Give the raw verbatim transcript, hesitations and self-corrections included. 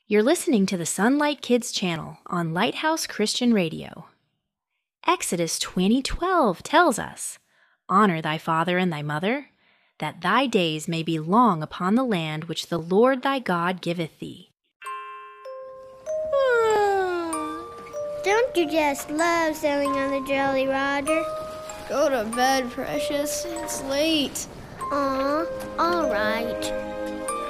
You're listening to the Sunlight Kids channel on Lighthouse Christian Radio. Exodus twenty twelve tells us, "Honor thy father and thy mother, that thy days may be long upon the land which the Lord thy God giveth thee." Don't you just love sailing on the Jolly Roger? Go to bed, Precious. It's late. Aw, all right.